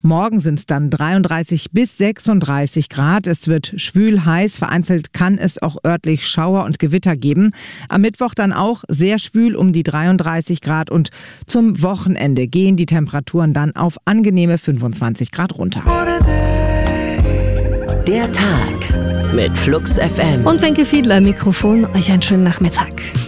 Morgen sind es dann 33 bis 36 Grad. Es wird schwül heiß. Vereinzelt kann es auch örtlich Schauer und Gewitter geben. Am Mittwoch dann auch sehr schwül um die 33 Grad. Und zum Wochenende gehen die Temperaturen dann auf angenehme 25 Grad runter. Der Tag mit Flux FM. Und Wenke Fiedler im Mikrofon. Euch einen schönen Nachmittag.